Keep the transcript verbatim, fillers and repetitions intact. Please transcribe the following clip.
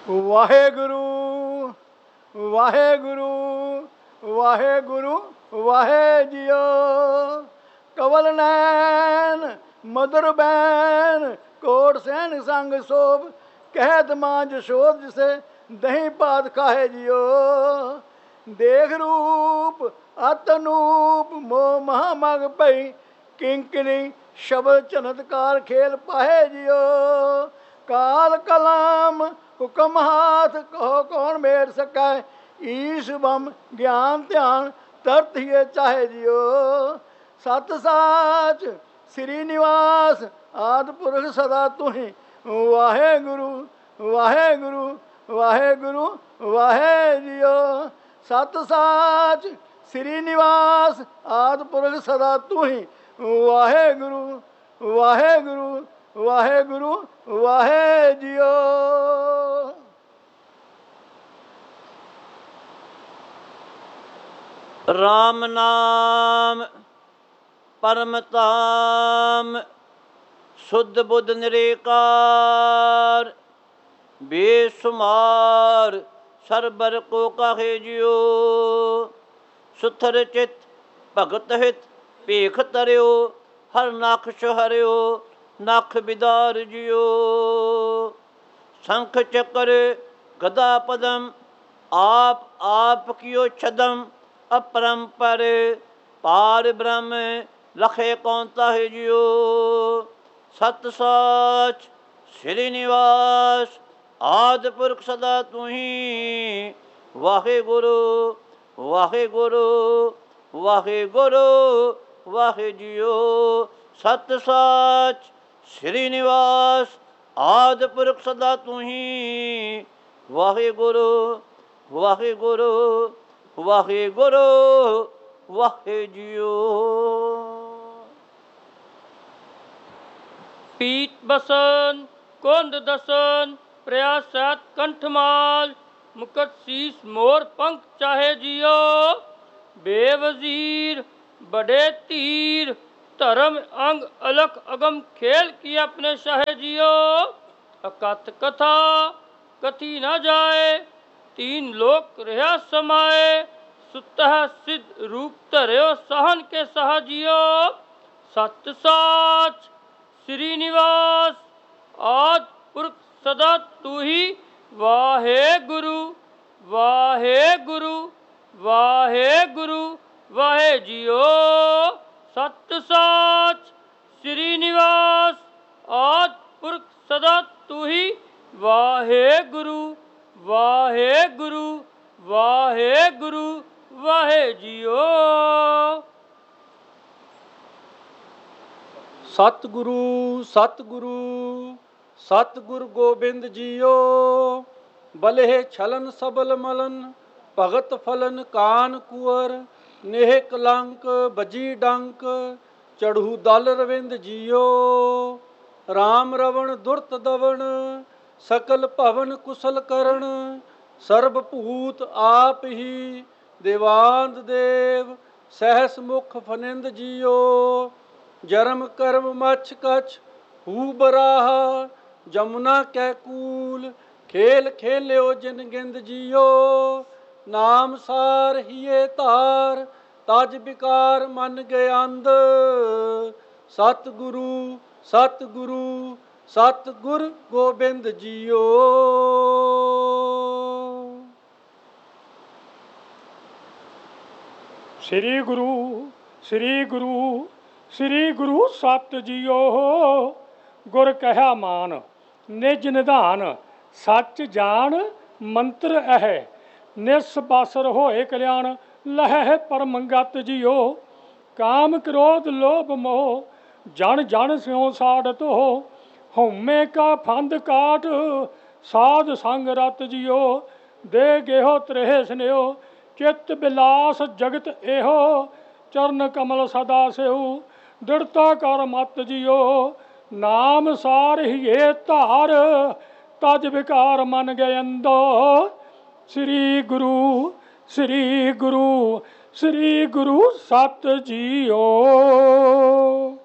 ਵਾਹਿਗੁਰੂ ਵਾਹਿਗੁਰੂ ਵਾਹਿਗੁਰੂ ਵਾਹਿ ਜਿਉ। ਕਵਲ ਨੈਣ ਮਧੁਰ ਬੈਨ ਕੋਟ ਸੈਨ ਸੰਗ ਸੋਭ। ਕਹਿਤ ਮਾਂ ਜਸ਼ੋਦ ਜਿਸੇ ਦਹੀਂ ਭਾਤ ਖਾਏ ਜਿਉ। ਦੇਖ ਰੂਪ ਅਤ ਅਨੂਪ ਮੋਹ ਮਹਾ ਮਗ ਪਈ। ਕਿੰਕਰੀ ਸ਼ਬਦ ਚਮਤਕਾਰ ਖੇਲ ਪਾਹੇ ਜਿਉ। ਕਾਲ ਕਲਾਮ ਹੁਕਮ ਹਾਥ ਕਹੋ ਕੌਣ ਮੇਟ ਸਕੈ। ਈਸ਼ ਬਮ ਗਿਆਨ ਧਿਆਨ ਤਰਤ ਹੀ ਚਾਹੇ ਜਿਉ। ਸਤ ਸਾਚ ਸ੍ਰੀ ਨਿਵਾਸ ਆਦਿ ਪੁਰਖ ਸਦਾ ਤੁਹੀਂ। ਵਾਹਿਗੁਰੂ ਵਾਹਿਗੁਰੂ ਵਾਹਿਗੁਰੂ ਵਾਹਿ ਜਿਉ। ਸਤ ਸਾਚ ਸ੍ਰੀ ਨਿਵਾਸ ਆਦਿ ਪੁਰਖ ਸਦਾ ਤੁਹੀਂ। ਵਾਹਿਗੁਰੂ ਵਾਹਿਗੁਰੂ ਵਾਹਿਗੁਰੂ ਵਾਹਿ ਜਿਉ। ਰਾਮ ਨਾਮ ਪਰਮ ਧਾਮ ਸੁਧ ਬੁੱਧ ਨਿਰੇਕਾਰ। ਬੇਸੁਮਾਰ ਸਰਬਰ ਕੋ ਕਾਹੇ ਜਿਉ। ਸੁਥਰ ਚਿਤ ਭਗਤ ਹਿਤ ਭੇਖ ਤਰਿਓ। ਹਰ ਨਖਸ਼ ਹਰਿਓ ਨਖ ਬਿਦਾਰ ਜਿਉ। ਸ਼ੰਖ ਚੱਕਰ ਗਦਾ ਪਦਮ ਆਪ ਆਪ ਕਿਓ ਛਦਮ। ਅਪਰੰਪਰ ਪਾਰ ਬ੍ਰਹਮ ਲਖੇ ਕੌਣ ਤਾਹੇ ਜਿਉ। ਸਤ ਸਾਚ ਸ੍ਰੀ ਨਿਵਾਸ ਆਦਿ ਪੁਰਖ ਸਦਾ ਤੁਹੀਂ। ਵਾਹਿਗੁਰੂ ਵਾਹਿਗੁਰੂ ਵਾਹਿਗੁਰੂ ਵਾਹਿ ਜਿਉ। ਸਤ ਸਾਚ ਸ੍ਰੀ ਨਿਵਾਸ ਆਦਿ ਪੁਰਖ ਸਦਾ ਤੁਹੀਂ। ਵਾਹਿਗੁਰੂ ਵਾਹਿਗੁਰੂ ਵਾਹਿਗੁਰੂ ਵਾਹਿ ਜਿਉ। ਪੀਤ ਬਸਨ ਕੁੰਦ ਦਸਨ ਪ੍ਰਿਆਸਤ ਕੰਠਮਾਲ। ਮੁਕਟ ਸੀਸ ਮੋਰ ਪੰਖ ਚਾਹੇ ਜਿਉ। ਬੇਵਜ਼ੀਰ ਬੜੇ ਧੀਰ ਧਰਮ ਅੰਗ ਅਲਖ ਅਗਮ ਖੇਲ ਕੀ ਆਪਣੇ ਸ਼ਾਹੇ ਜਿਉ। ਅਕਥ ਕਥਾ ਕਥੀ ਨਾ ਜਾਏ ਤੀਨ ਲੋਕ ਰਿਹਾ ਸਮਾਏ। ਸੁਤਹ ਸਿਧ ਰੂਪ ਧਰਿਓ ਸਹਨ ਕੇ ਸਹਾ ਜਿਉ। ਸਤ ਸਾਚ ਸ੍ਰੀ ਨਿਵਾਸ ਆਦਿ ਪੁਰਖ ਸਦਾ ਤੂਹੀ। ਵਾਹਿਗੁਰੂ ਵਾਹਿਗੁਰੂ ਵਾਹਿਗੁਰੂ ਵਾਹਿ ਜਿਉ। ਸਤ ਸਾਚ ਸ੍ਰੀ ਨਿਵਾਸ ਆਦਿ ਪੁਰਖ ਸਦਾ ਤੂਹੀ। ਵਾਹਿਗੁਰੂ ਵਾਹਿਗੁਰੂ ਵਾਹਿਗੁਰੂ ਵਾਹਿ ਜਿਉ। ਸਤਿਗੁਰੂ ਸਤਿਗੁਰੂ ਸਤਿਗੁਰ ਗੋਬਿੰਦ ਜੀਓ। ਬਲਹਿ ਛਲਨ ਸਬਲ ਮਲਨ ਭਗਤ ਫਲਨ ਕਾਨ ਕੁਅਰ। ਨੇਹ ਕਲੰਕ ਬਜੀ ਡੰਕ ਚੜ੍ਹੂ ਦਲ ਰਵਿੰਦ ਜੀਓ। ਰਾਮ ਰਵਣ ਦੁਰਤ ਦਵਣ ਸਕਲ ਭਵਨ ਕੁਸਲ ਕਰਨ। ਸਰਬ ਭੂਤ ਆਪ ਹੀ ਦੇਵਾਂਦ ਦੇਵ ਸਹਿਸ ਮੁਖ ਫਨਿੰਦ ਜੀਓ। ਜਰਮ ਕਰਮ ਮਛ ਕਛ ਹੂ ਬਰਾਹਾ ਜਮੁਨਾ ਕੈ ਕੂਲ। ਖੇਲ ਖੇਲਿਓ ਜਿਨ ਗਿੰਦ ਜੀਓ। ਨਾਮ ਸਾਰ ਹੀਏ ਧਾਰ ਤਜ ਵਿਕਾਰ ਮਨ ਗਿਆੰਦ। ਸਤਿਗੁਰੂ ਸਤਿਗੁਰੂ ਸਤਿਗੁਰ ਗੋਬਿੰਦ ਜੀਓ। ਸ੍ਰੀ ਗੁਰੂ ਸ੍ਰੀ ਗੁਰੂ ਸ੍ਰੀ ਗੁਰੂ ਸਤ ਜੀਓ। ਗੁਰ ਕਹਿਆ ਮਾਨ ਨਿਜ ਨਿਧਾਨ ਸੱਚ ਜਾਣ ਮੰਤਰ ਅਹਿ। ਨਿਸ ਬਾਸਰ ਹੋਏ ਕਲਿਆਣ ਲਹਿ ਪਰਮੰਗਤ ਜੀਓ। ਕਾਮ ਕ੍ਰੋਧ ਲੋਭ ਮੋਹ ਜਨ ਜਨ ਸਿਉ ਸਾੜਤ ਹੋ। ਹਉਮੈ ਕਾ ਫੰਦ ਕਾਟ ਸਾਧ ਸੰਗ ਰਤ ਜੀਓ। ਦੇ ਗੇਹੋ ਤ੍ਰੇਹ ਸਨੇਹੋ ਚਿੱਤ ਬਿਲਾਸ ਜਗਤ ਇਹੋ। ਚਰਨ ਕਮਲ ਸਦਾ ਸਿਉ ਦ੍ਰਿੜਤਾ ਕਰ ਮਤ ਜੀਓ। ਨਾਮ ਸਾਰ ਹੀਏ ਧਾਰ ਤਜ ਵਿਕਾਰ ਮਨ ਗਇੰਦੋ। ਸ੍ਰੀ ਗੁਰੂ ਸ੍ਰੀ ਗੁਰੂ ਸ੍ਰੀ ਗੁਰੂ ਸਤ ਜੀਓ।